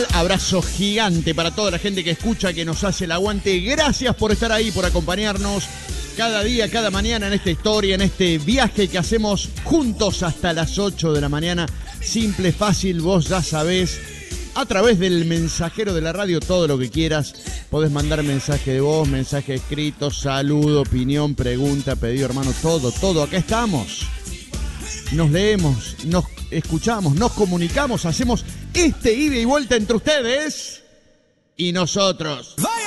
Abrazo gigante para toda la gente que escucha, que nos hace el aguante. Gracias por estar ahí, por acompañarnos cada día, cada mañana en esta historia, en este viaje que hacemos juntos hasta las 8 de la mañana. Simple, fácil, vos ya sabés. A través del mensajero de la radio, todo lo que quieras. Podés mandar mensaje de voz, mensaje escrito, saludo, opinión, pregunta, pedido, hermano, todo. Acá estamos. Nos leemos, nos escuchamos, nos comunicamos, hacemos este ida y vuelta entre ustedes y nosotros.